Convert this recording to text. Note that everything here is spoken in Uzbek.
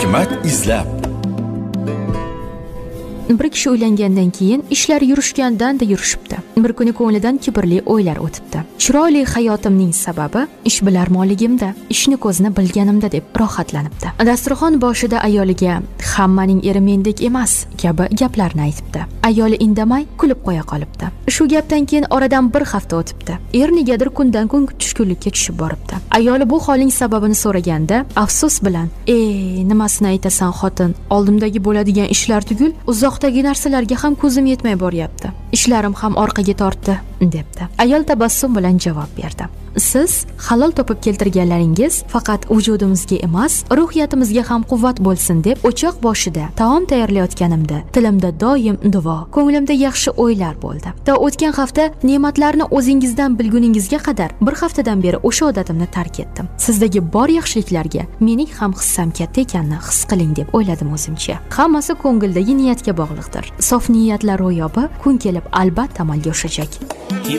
hikmat izlab. Bir kishi uylangandan keyin ishlar yurishgandan-da yurishibdi. Bir kuni ko'nglidan kibrli o'ylar o'tibdi. Chiroyli hayotimning sababi ishbilarmonligimda, ishni ko'zni bilganimda deb rohatlanibdi. Dasturxon boshida ayoliga hammaning eri mendek emas kabi gaplarni aytibdi. Ayoli indamay kulib qo'ya qolibdi. Shu gapdan keyin oradan bir hafta o'tibdi. Er negadir kundan-kun tushkunlikka tushib boribdi. Ayoli bu holning sababini so'raganda afsus bilan: nimasini aytasan xotin, oldimdagi bo'ladigan ishlar tugul, uzoqdagi narsalarga ham ko'zim yetmay boryapti. Ishlarim ham orqaga tortdi, debdi. Ayol tabassum bilan javob berdi: siz halol topib keltirganlaringiz faqat vujudimizga emas, ruhiyatimizga ham quvvat bo'lsin deb o'choq boshida taom tayyorlayotganimda tilimda doim duo, ko'nglimda yaxshi o'ylar bo'ldi. To o'tgan hafta ne'matlarni o'zingizdan bilguningizga qadar bir haftadan beri o'sha odatimni tark etdim. Sizdagi bor yaxshiliklarga mening ham hissam katta ekanini his qiling deb o'yladim o'zimcha. Hammasi ko'ngildagi niyatga bog'liqdir. Sof niyatlar ro'yobi kun kelib albatta amalga oshajak.